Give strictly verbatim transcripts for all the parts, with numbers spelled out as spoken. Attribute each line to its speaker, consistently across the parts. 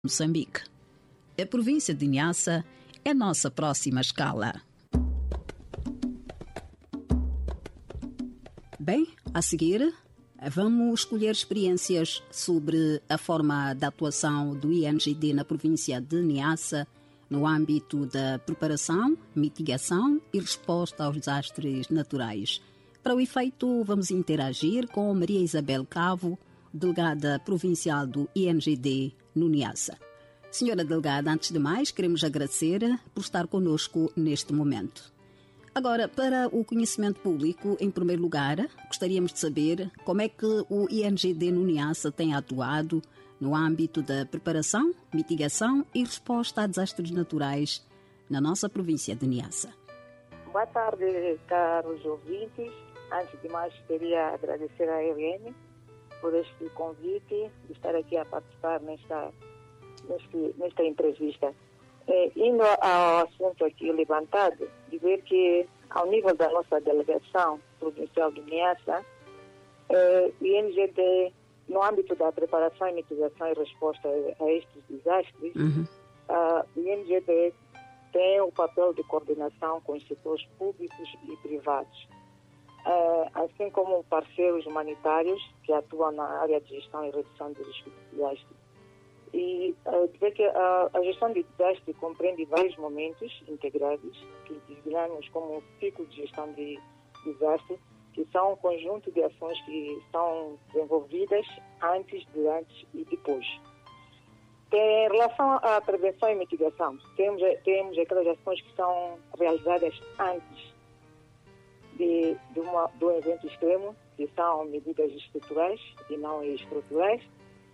Speaker 1: Moçambique. A província de Niassa é nossa próxima escala. Bem, a seguir, vamos escolher experiências sobre a forma de atuação do I N G D na província de Niassa no âmbito da preparação, mitigação e resposta aos desastres naturais. Para o efeito, vamos interagir com Maria Isabel Cavo, delegada provincial do I N G D no Niassa. Senhora delegada, antes de mais, queremos agradecer por estar conosco neste momento. Agora, para o conhecimento público, em primeiro lugar, gostaríamos de saber como é que o I N G D no Niassa tem atuado no âmbito da preparação, mitigação e resposta a desastres naturais na nossa província de Niassa.
Speaker 2: Boa tarde, caros ouvintes. Antes de mais, queria agradecer à R N por este convite de estar aqui a participar nesta, neste, nesta entrevista. É, indo ao assunto aqui levantado, dizer que, ao nível da nossa delegação provincial de Niassa, é, o I N G D, no âmbito da preparação e mitigação e resposta a estes desastres, uhum. a, o I N G D tem o papel de coordenação com os setores públicos e privados, é, assim como parceiros humanitários que atuam na área de gestão e redução de risco de desastre. E uh, dizer que a, a gestão de desastre compreende vários momentos integrados que designamos como ciclo de gestão de desastre, que são um conjunto de ações que são desenvolvidas antes, durante e depois. Em relação à prevenção e mitigação, temos, temos aquelas ações que são realizadas antes de, de, uma, de um evento extremo, que são medidas estruturais e não estruturais,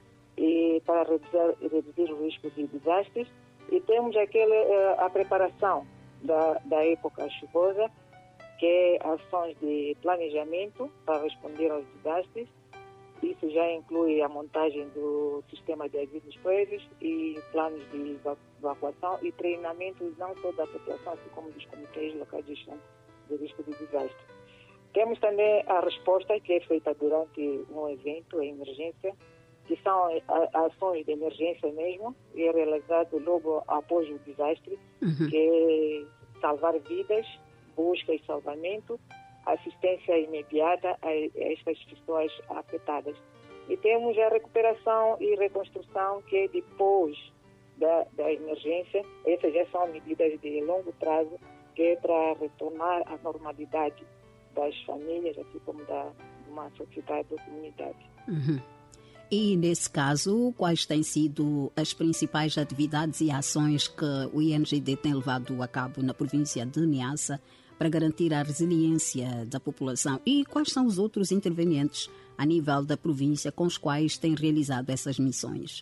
Speaker 2: e para reduzir, reduzir o risco de desastres. E temos aquele, a preparação da, da época chuvosa, que é ações de planejamento para responder aos desastres. Isso já inclui a montagem do sistema de avisos prévios e planos de evacuação e treinamentos não só da população, assim como dos comitês locais de gestão do risco de desastre. Temos também a resposta que é feita durante um evento, a emergência, que são ações de emergência mesmo, e é realizado logo após o desastre, uhum. que é salvar vidas, busca e salvamento, assistência imediata a estas pessoas afetadas. E temos a recuperação e reconstrução, que é depois da, da emergência. Essas já são medidas de longo prazo, que é para retornar à normalidade das famílias, assim como da uma sociedade ou comunidade.
Speaker 1: Uhum. E, nesse caso, quais têm sido as principais atividades e ações que o I N G D tem levado a cabo na província de Niassa para garantir a resiliência da população? E quais são os outros intervenientes a nível da província com os quais têm realizado essas missões?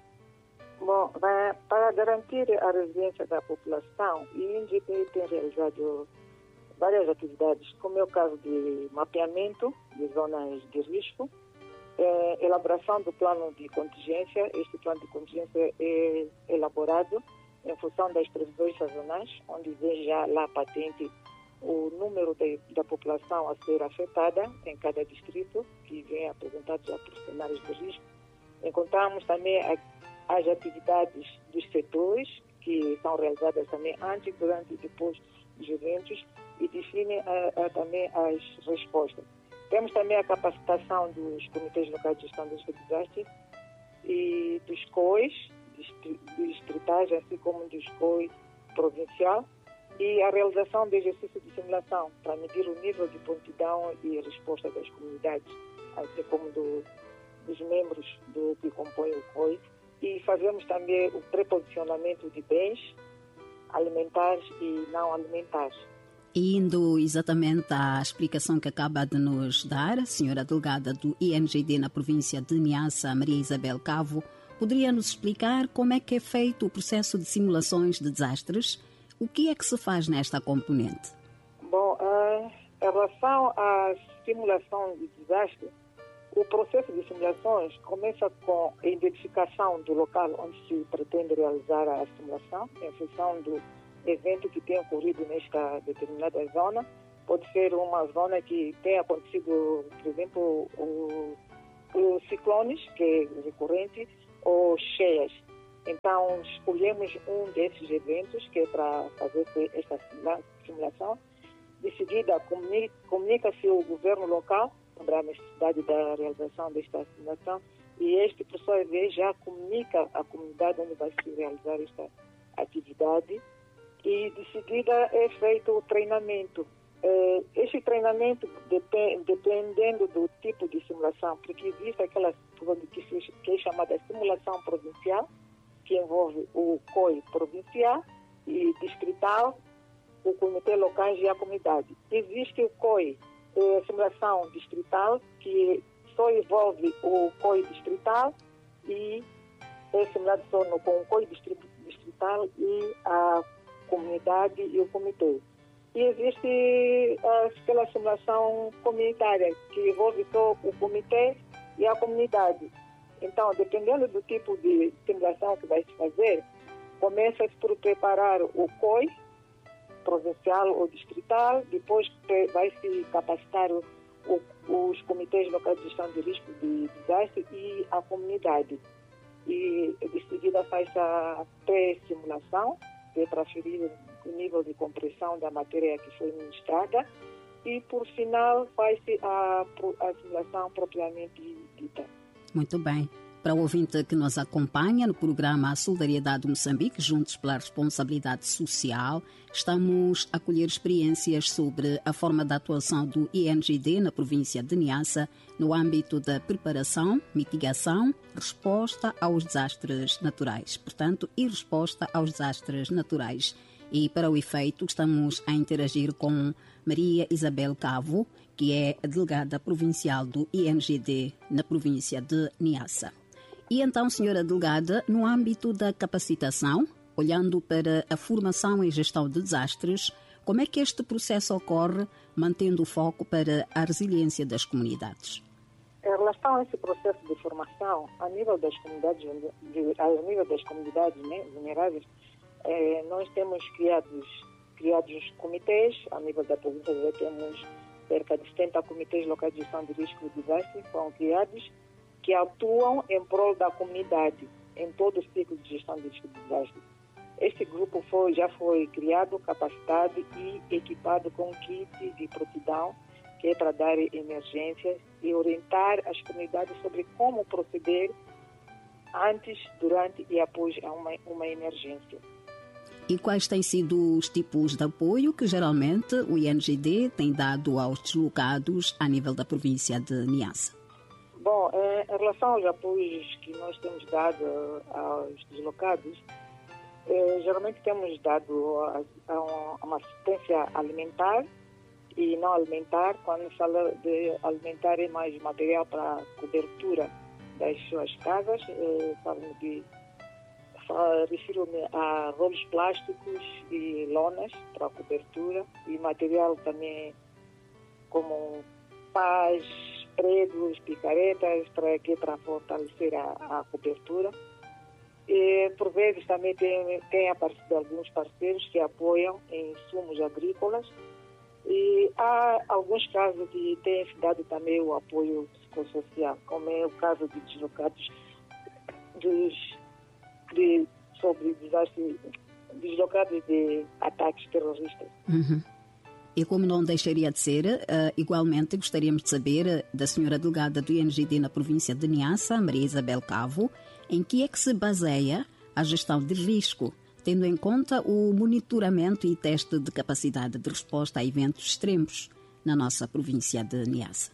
Speaker 2: Bom, para garantir a resiliência da população, o I N G D tem realizado várias atividades, como é o caso de mapeamento de zonas de risco, É, elaboração do plano de contingência. Este plano de contingência é elaborado em função das previsões sazonais, onde vem já lá patente o número de, da população a ser afetada em cada distrito, que vem apresentado já por cenários de risco. Encontramos também a, as atividades dos setores, que são realizadas também antes, durante e depois dos eventos, e definem a, a, também as respostas. Temos também a capacitação dos comitês locais de gestão dos desastres e dos C O Is, distritais, assim como dos C O I provincial, e a realização de exercício de simulação para medir o nível de prontidão e resposta das comunidades, assim como do, dos membros do, que compõem o C O I. E fazemos também o preposicionamento de bens alimentares e não alimentares.
Speaker 1: Indo exatamente à explicação que acaba de nos dar, a senhora delegada do I N G D na província de Niassa, Maria Isabel Cavo, poderia nos explicar como é que é feito o processo de simulações de desastres? O que é que se faz nesta componente?
Speaker 2: Bom, uh, em relação à simulação de desastre, o processo de simulações começa com a identificação do local onde se pretende realizar a simulação, em função do evento que tem ocorrido nesta determinada zona. Pode ser uma zona que tenha acontecido, por exemplo, o, o ciclones, que é recorrente, ou cheias. Então, escolhemos um desses eventos que é para fazer esta simulação. De seguida, comunica-se o governo local sobre a necessidade da realização desta simulação e este, por sua vez, já comunica à comunidade onde vai se realizar esta atividade e, de seguida, é feito o treinamento. Este treinamento, dependendo do tipo de simulação, porque existe aquela que é chamada simulação provincial, que envolve o C O I provincial e distrital, o comitê local e a comunidade. Existe o C O I, a simulação distrital, que só envolve o C O I distrital e é simulado só no, com o C O I distrital e a comunidade e o comitê. E existe aquela simulação comunitária, que envolve só o comitê e a comunidade. Então, dependendo do tipo de simulação que vai se fazer, começa-se por preparar o C O I, provincial ou distrital, depois vai-se capacitar o, o, os comitês locais de gestão de risco de desastre e a comunidade. E, de seguida, faz a pré-simulação, que é para aferir o nível de compreensão da matéria que foi ministrada, e, por final, faz-se a, a simulação propriamente dita.
Speaker 1: Muito bem. Para o ouvinte que nos acompanha no programa Solidariedade Moçambique, Juntos pela Responsabilidade Social, estamos a colher experiências sobre a forma de atuação do I N G D na província de Niassa no âmbito da preparação, mitigação, resposta aos desastres naturais. Portanto, e resposta aos desastres naturais. E, para o efeito, estamos a interagir com Maria Isabel Cavo, que é a delegada provincial do I N G D na província de Niassa. E então, senhora delegada, no âmbito da capacitação, olhando para a formação em gestão de desastres, como é que este processo ocorre, mantendo o foco para a resiliência das comunidades?
Speaker 2: Em relação a esse processo de formação, a nível das comunidades, a nível das comunidades né, vulneráveis, eh, nós temos criados, criados comitês, a nível da província já temos cerca de setenta comitês locais de gestão de risco de desastre, foram criados, que atuam em prol da comunidade, em todo o ciclo de gestão de risco de desastre. Este grupo foi, já foi criado, capacitado e equipado com kit de prontidão, que é para dar emergências e orientar as comunidades sobre como proceder antes, durante e após uma, uma emergência.
Speaker 1: E quais têm sido os tipos de apoio que geralmente o I N G D tem dado aos deslocados a nível da província de Niassa?
Speaker 2: Bom, em relação aos apoios que nós temos dado aos deslocados, eh, geralmente temos dado a, a uma assistência alimentar e não alimentar. Quando fala de alimentar é mais material para cobertura das suas casas, eh, falo de, refiro-me a rolos plásticos e lonas para cobertura e material também como pás, pregos, picaretas, para que para fortalecer a, a cobertura. E, por vezes, também tem, tem aparecido alguns parceiros que apoiam em insumos agrícolas. E há alguns casos que têm dado também o apoio psicossocial, como é o caso de deslocados dos, de, sobre desastres, deslocados de ataques terroristas.
Speaker 1: Uhum. E como não deixaria de ser, uh, igualmente gostaríamos de saber uh, da senhora delegada do I N G D na província de Niassa, Maria Isabel Cavo, em que é que se baseia a gestão de risco, tendo em conta o monitoramento e teste de capacidade de resposta a eventos extremos na nossa província de Niassa.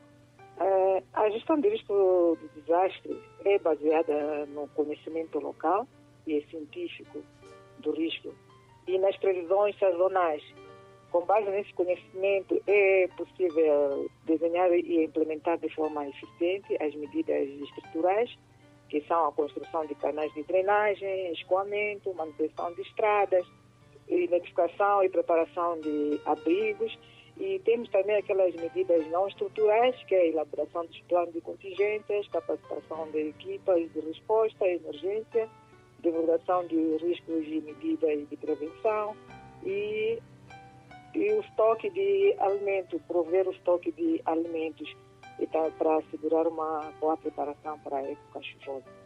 Speaker 2: Uh, a gestão de risco de desastre é baseada no conhecimento local e científico do risco e nas previsões sazonais. Com base nesse conhecimento, é possível desenhar e implementar de forma eficiente as medidas estruturais, que são a construção de canais de drenagem, escoamento, manutenção de estradas, identificação e preparação de abrigos. E temos também aquelas medidas não estruturais, que é a elaboração dos planos de contingências, capacitação de equipas de resposta à emergência, divulgação de riscos e medidas de prevenção e E o estoque de alimentos, prover o estoque de alimentos e tá, para assegurar uma boa preparação para a época chuvosa.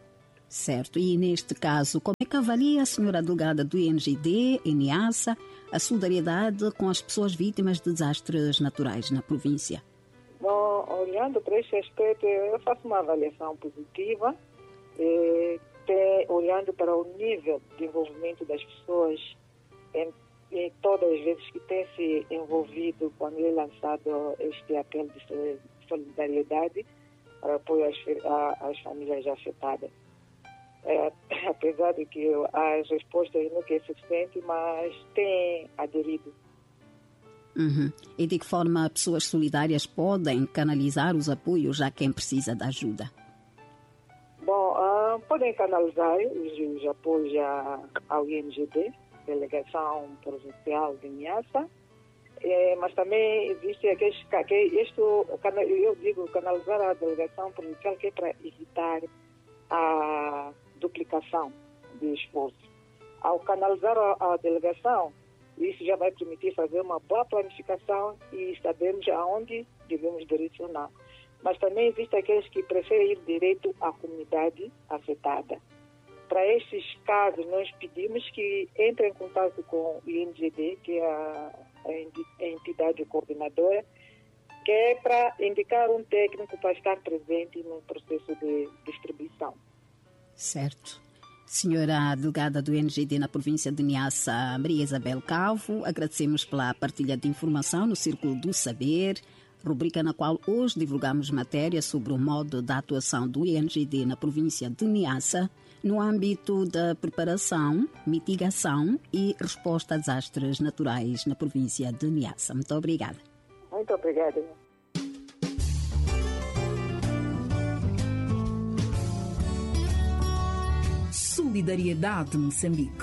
Speaker 1: Certo. E neste caso, como é que avalia a senhora delegada do I N G D, em Niassa, a solidariedade com as pessoas vítimas de desastres naturais na província?
Speaker 2: Bom, olhando para este aspecto, eu faço uma avaliação positiva, eh, até olhando para o nível de envolvimento das pessoas em, em todas as vezes que tem se envolvido quando é lançado este apelo de solidariedade para apoio às, às famílias afetadas. É, apesar de que as respostas nunca é suficiente, mas tem aderido.
Speaker 1: Uhum. E de que forma pessoas solidárias podem canalizar os apoios a quem precisa de ajuda?
Speaker 2: Bom, uh, podem canalizar os, os apoios a, ao I N G D, Delegação Provincial de Niassa, é, mas também existe aqueles, que isto, eu digo canalizar a Delegação Provincial, que é para evitar a duplicação de esforço. Ao canalizar a, a delegação, isso já vai permitir fazer uma boa planificação e sabermos aonde devemos direcionar. Mas também existem aqueles que preferem ir direto à comunidade afetada. Para estes casos, nós pedimos que entrem em contato com o I N G D, que é a, a entidade coordenadora, que é para indicar um técnico para estar presente no processo de distribuição.
Speaker 1: Certo. Senhora delegada do I N G D na província de Niassa, Maria Isabel Cavo, agradecemos pela partilha de informação no Círculo do Saber, rubrica na qual hoje divulgamos matéria sobre o modo da atuação do I N G D na província de Niassa no âmbito da preparação, mitigação e resposta a desastres naturais na província de Niassa. Muito obrigada.
Speaker 2: Muito obrigada.
Speaker 3: Solidariedade Moçambique.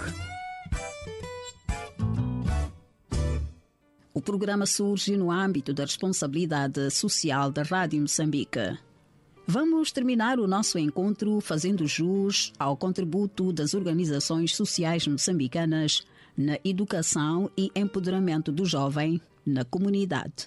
Speaker 1: O programa surge no âmbito da responsabilidade social da Rádio Moçambique. Vamos terminar o nosso encontro fazendo jus ao contributo das organizações sociais moçambicanas na educação e empoderamento do jovem na comunidade.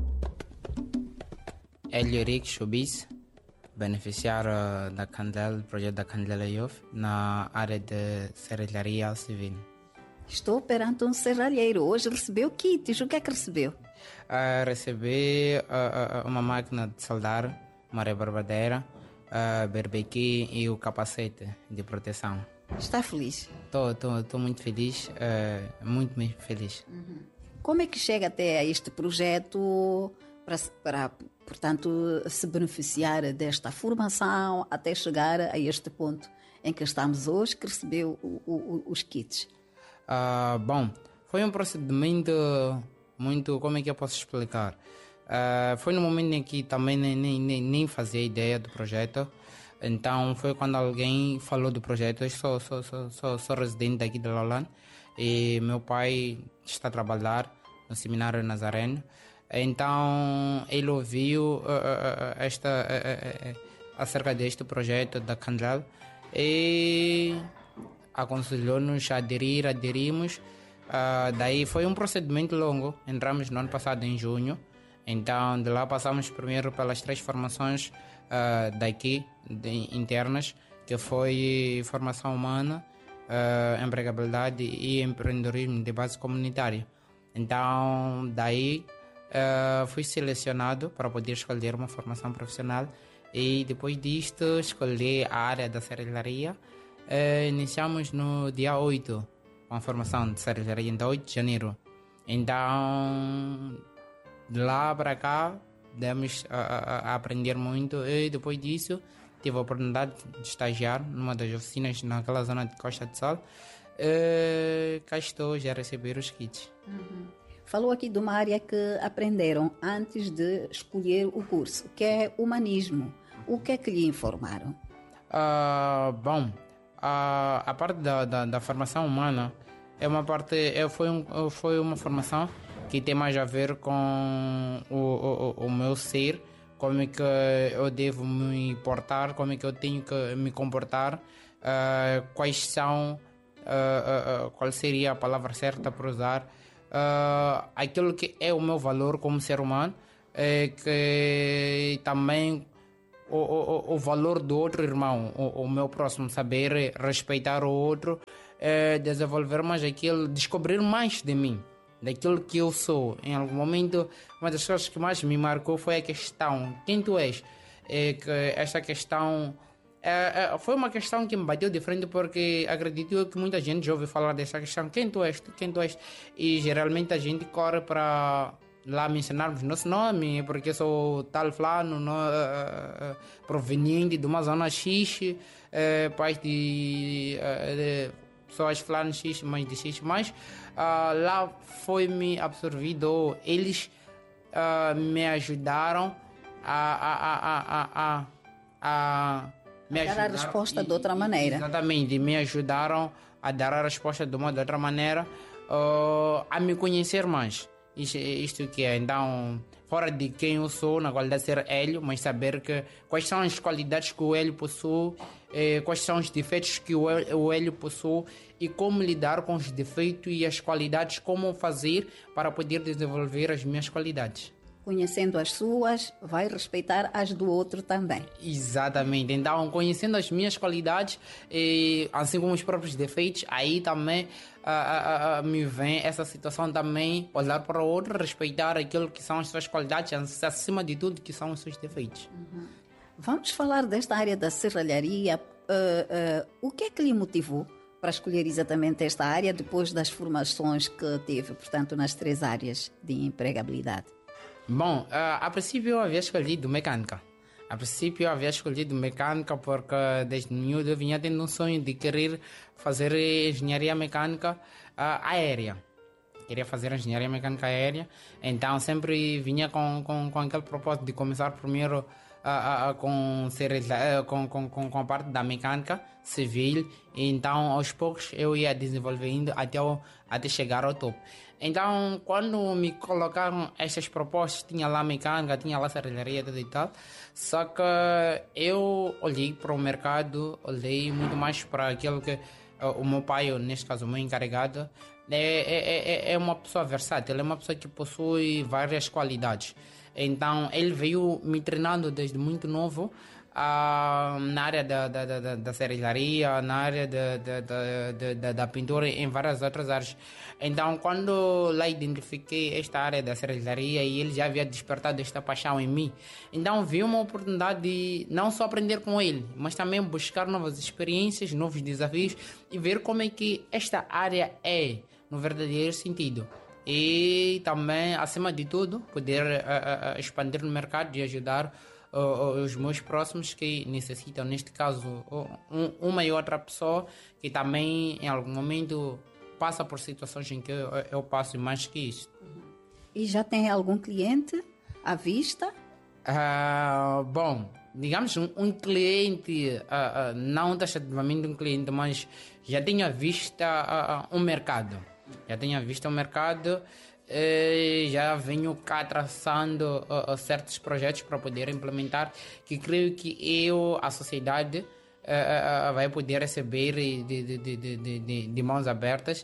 Speaker 4: Hélio Henrique Chubis, beneficiário da Candela, do projeto da Candela Youth, na área de serralharia civil.
Speaker 1: Estou perante um serralheiro. Hoje recebeu kits. O que é que recebeu?
Speaker 4: Uh, recebi uh, uh, uma máquina de soldar, uma rebarbadeira, uh, berbequi e o capacete de proteção.
Speaker 1: Está feliz?
Speaker 4: Estou muito feliz, uh, muito, muito feliz.
Speaker 1: Uhum. Como é que chega até a este projeto para, para, portanto, se beneficiar desta formação até chegar a este ponto em que estamos hoje, que recebeu o, o, os kits?
Speaker 4: Uh, bom, foi um procedimento muito, como é que eu posso explicar? Uh, foi no momento em que também nem, nem, nem fazia ideia do projeto, então foi quando alguém falou do projeto. Eu sou, sou, sou, sou, sou residente daqui de Lolland e meu pai está a trabalhar no Seminário Nazareno, então ele ouviu uh, uh, esta, uh, uh, acerca deste projeto da Candel e aconselhou-nos a aderir, aderimos. Uh, daí foi um procedimento longo. Entramos no ano passado em junho, então de lá passamos primeiro pelas três formações uh, daqui, de, internas, que foi formação humana, uh, empregabilidade e empreendedorismo de base comunitária. Então daí uh, fui selecionado para poder escolher uma formação profissional e depois disto escolhi a área da serralharia. Uh, iniciamos no dia oito com a formação de serralharia, então oito de janeiro. Então, de lá para cá, demos a, a, a aprender muito e depois disso tive a oportunidade de estagiar numa das oficinas naquela zona de Costa de Sol. Uh, cá estou já a receber os kits.
Speaker 1: Uhum. Falou aqui de uma área que aprenderam antes de escolher o curso, que é humanismo. O que é que lhe informaram?
Speaker 4: Uh, bom, A, a parte da, da, da formação humana é uma parte, é, foi, um, foi uma formação que tem mais a ver com o, o, o meu ser, como é que eu devo me portar, como é que eu tenho que me comportar, uh, quais são, uh, uh, qual seria a palavra certa para usar, uh, aquilo que é o meu valor como ser humano, é que também o, o, o valor do outro irmão, o, o meu próximo, saber respeitar o outro, é, desenvolver mais aquilo, descobrir mais de mim, daquilo que eu sou. Em algum momento, uma das coisas que mais me marcou foi a questão: quem tu és? É que esta questão é, é, foi uma questão que me bateu de frente, porque acredito que muita gente já ouviu falar dessa questão: quem tu és? Quem tu és? E geralmente a gente corre para lá mencionarmos nosso nome, porque sou tal fulano, no, uh, uh, proveniente de uma zona X, uh, pai de, uh, de pessoas fulano X, mãe de X, mas uh, lá foi-me absorvido, eles uh, me ajudaram a, a, a, a, a, a me
Speaker 1: dar a resposta de outra maneira.
Speaker 4: Exatamente, me ajudaram a dar a resposta de uma de outra maneira, uh, a me conhecer mais. Isto, isto que é, então, fora de quem eu sou, na qualidade de ser Hélio, mas saber que, quais são as qualidades que o Hélio possui, eh, quais são os defeitos que o, o Hélio possui e como lidar com os defeitos e as qualidades, como fazer para poder desenvolver as minhas qualidades.
Speaker 1: Conhecendo as suas, vai respeitar as do outro também.
Speaker 4: Exatamente. Então, conhecendo as minhas qualidades, e, assim como os próprios defeitos, aí também uh, uh, uh, me vem essa situação também, olhar para o outro, respeitar aquilo que são as suas qualidades, acima de tudo que são os seus defeitos.
Speaker 1: Uhum. Vamos falar desta área da serralharia. Uh, uh, o que é que lhe motivou para escolher exatamente esta área depois das formações que teve, portanto, nas três áreas de empregabilidade?
Speaker 4: Bom, uh, a princípio eu havia escolhido mecânica. A princípio eu havia escolhido mecânica porque desde miúdo eu vinha tendo um sonho de querer fazer engenharia mecânica uh, aérea. Queria fazer engenharia mecânica aérea, então sempre vinha com, com, com aquele propósito de começar primeiro uh, uh, com, ser, uh, com, com, com a parte da mecânica civil, e então aos poucos eu ia desenvolvendo até, o, até chegar ao topo. Então, quando me colocaram estas propostas, tinha lá mecânica, tinha lá serralharia e tal, só que eu olhei para o mercado, olhei muito mais para aquilo que uh, o meu pai, neste caso o meu encarregado, é, é, é uma pessoa versátil, é uma pessoa que possui várias qualidades. Então, ele veio me treinando desde muito novo, Uh, na área da, da, da, da serralharia, na área da, da, da, da, da pintura, em várias outras áreas. Então, quando lá identifiquei esta área da serralharia e ele já havia despertado esta paixão em mim, então vi uma oportunidade de não só aprender com ele, mas também buscar novas experiências, novos desafios e ver como é que esta área é, no verdadeiro sentido. E também, acima de tudo, poder uh, uh, expandir no mercado e ajudar os meus próximos que necessitam, neste caso, um, uma e outra pessoa que também em algum momento passa por situações em que eu, eu passo mais que isso.
Speaker 1: E já tem algum cliente à vista?
Speaker 4: Uh, bom, digamos um, um cliente, uh, uh, não taxativamente um cliente, mas já tenho à vista uh, um mercado. Já tenho à vista um mercado. Uh, já venho cá traçando uh, uh, certos projetos para poder implementar, que creio que eu, a sociedade, uh, uh, vai poder receber de, de, de, de, de, de mãos abertas,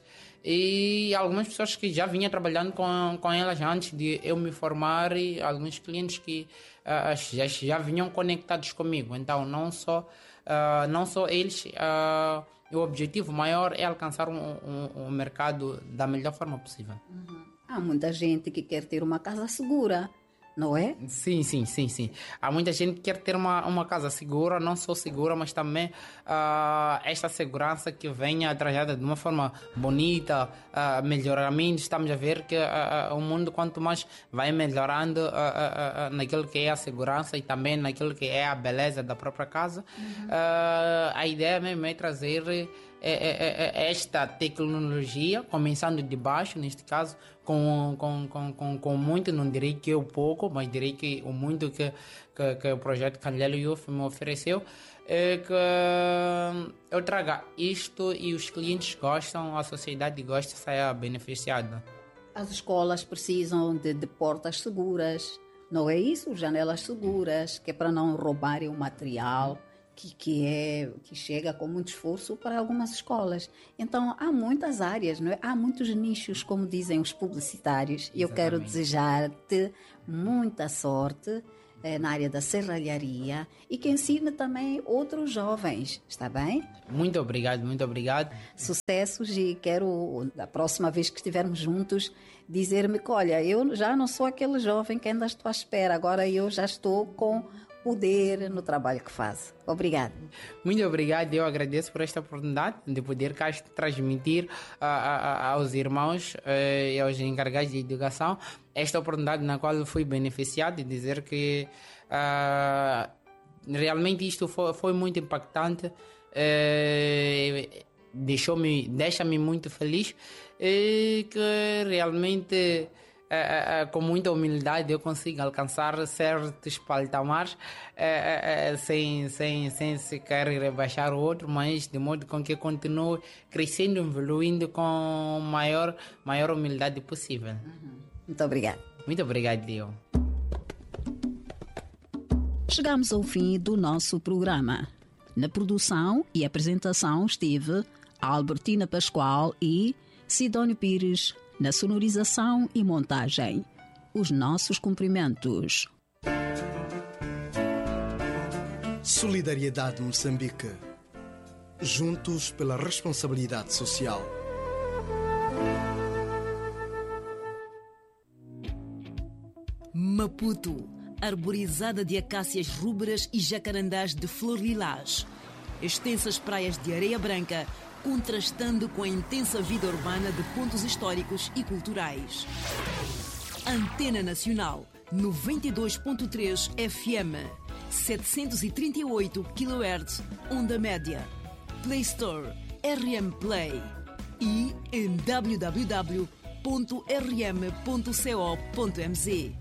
Speaker 4: e algumas pessoas que já vinha trabalhando com, com elas antes de eu me formar, e alguns clientes que uh, já, já vinham conectados comigo. Então não só, uh, não só eles, uh, o objetivo maior é alcançar um, um, um mercado da melhor forma possível.
Speaker 1: Uhum. Há muita gente que quer ter uma casa segura, não é?
Speaker 4: Sim, sim, sim, sim. Há muita gente que quer ter uma, uma casa segura, não só segura, mas também uh, esta segurança que venha trajada de uma forma bonita, uh, melhoramento. Estamos a ver que uh, uh, o mundo, quanto mais vai melhorando uh, uh, uh, naquilo que é a segurança e também naquilo que é a beleza da própria casa, uhum. uh, a ideia mesmo é trazer É, é, é esta tecnologia, começando de baixo, neste caso, com, com, com, com, com muito, não direi que eu pouco, mas direi que o muito que, que, que o projeto Candelho Youth me ofereceu, é que eu traga isto e os clientes gostam, a sociedade gosta, saia beneficiada.
Speaker 1: As escolas precisam de, de portas seguras, não é isso? Janelas seguras, que é para não roubarem o material. Que, que, é, que chega com muito esforço para algumas escolas. Então, há muitas áreas, não é? Há muitos nichos, como dizem os publicitários. E eu quero desejar-te muita sorte eh, na área da serralharia e que ensine também outros jovens, está bem?
Speaker 4: Muito obrigado, muito obrigado.
Speaker 1: Sucessos e quero, da próxima vez que estivermos juntos, dizer-me que, olha, eu já não sou aquele jovem que ainda estou à espera, agora eu já estou com poder no trabalho que faço. Obrigada.
Speaker 4: Muito obrigado, eu agradeço por esta oportunidade de poder cá transmitir a, a, aos irmãos eh, e aos encarregados de educação esta oportunidade na qual fui beneficiado e dizer que uh, realmente isto foi, foi muito impactante, eh, deixou-me, deixa-me muito feliz e que realmente Uh, uh, uh, com muita humildade eu consigo alcançar certos patamares uh, uh, uh, sem, sem, sem sequer rebaixar o outro, mas de modo com que eu continue crescendo, evoluindo com maior, maior humildade possível.
Speaker 1: Uhum. Muito obrigada.
Speaker 4: Muito obrigado, Dio.
Speaker 1: Chegamos ao fim do nosso programa. Na produção e apresentação esteve Albertina Pascoal e Sidónio Pires. Na sonorização e montagem, os nossos cumprimentos.
Speaker 5: Solidariedade Moçambique. Juntos pela responsabilidade social.
Speaker 3: Maputo, arborizada de acácias rubras e jacarandás de flor lilás. Extensas praias de areia branca, contrastando com a intensa vida urbana de pontos históricos e culturais. Antena Nacional, noventa e dois ponto três F M, setecentos e trinta e oito quilohertz, onda média. Play Store, R M Play e em w w w ponto r m ponto co ponto m z.